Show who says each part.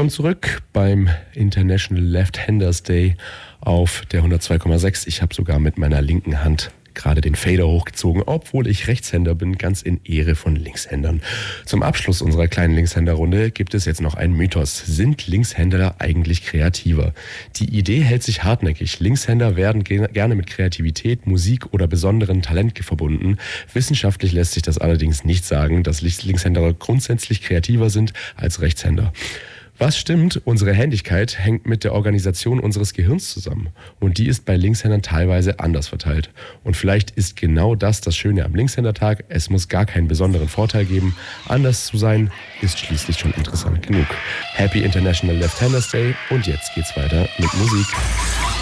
Speaker 1: Willkommen zurück beim International Left-Handers Day auf der 102,6. Ich habe sogar mit meiner linken Hand gerade den Fader hochgezogen, obwohl ich Rechtshänder bin, ganz in Ehre von Linkshändern. Zum Abschluss unserer kleinen Linkshänderrunde gibt es jetzt noch einen Mythos. Sind Linkshänder eigentlich kreativer? Die Idee hält sich hartnäckig. Linkshänder werden gerne mit Kreativität, Musik oder besonderen Talent verbunden. Wissenschaftlich lässt sich das allerdings nicht sagen, dass Linkshänder grundsätzlich kreativer sind als Rechtshänder. Was stimmt? Unsere Händigkeit hängt mit der Organisation unseres Gehirns zusammen. Und die ist bei Linkshändern teilweise anders verteilt. Und vielleicht ist genau das Schöne am Linkshändertag. Es muss gar keinen besonderen Vorteil geben. Anders zu sein ist schließlich schon interessant genug. Happy International Left-Handers Day und jetzt geht's weiter mit Musik.